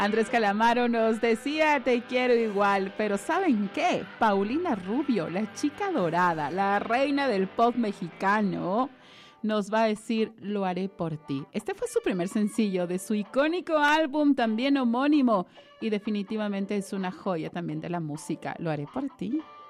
Andrés Calamaro nos decía te quiero igual, pero ¿saben qué? Paulina Rubio, la chica dorada, la reina del pop mexicano, nos va a decir lo haré por ti. Este fue su primer sencillo de su icónico álbum también homónimo y definitivamente es una joya también de la música. Lo haré por ti.